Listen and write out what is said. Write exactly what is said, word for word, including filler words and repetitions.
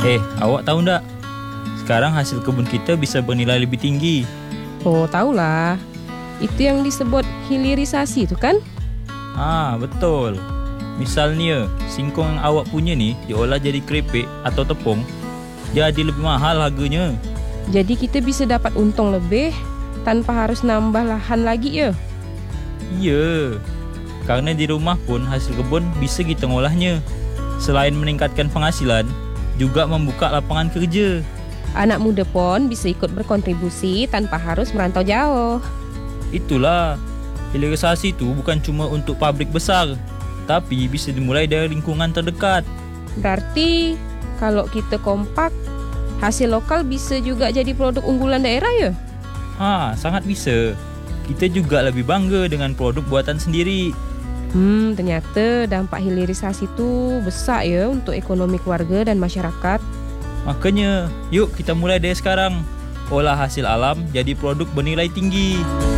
Eh, awak tahu ndak? Sekarang hasil kebun kita bisa bernilai lebih tinggi. Oh, tahulah. Itu yang disebut hilirisasi tu kan? Ah, betul. Misalnya, singkong yang awak punya ni diolah jadi keripik atau tepung, jadi lebih mahal harganya. Jadi kita bisa dapat untung lebih tanpa harus nambah lahan lagi ya? Iya, karena di rumah pun hasil kebun bisa kita ngolahnya. Selain meningkatkan penghasilan, juga membuka lapangan kerja. Anak muda pun bisa ikut berkontribusi tanpa harus merantau jauh. Itulah, hilirisasi itu bukan cuma untuk pabrik besar, tapi bisa dimulai dari lingkungan terdekat. Berarti kalau kita kompak, hasil lokal bisa juga jadi produk unggulan daerah ya? Ah, sangat bisa. Kita juga lebih bangga dengan produk buatan sendiri. Hmm, ternyata dampak hilirisasi itu besar ya untuk ekonomi keluarga dan masyarakat. Makanya, yuk kita mulai dari sekarang. Olah hasil alam jadi produk bernilai tinggi.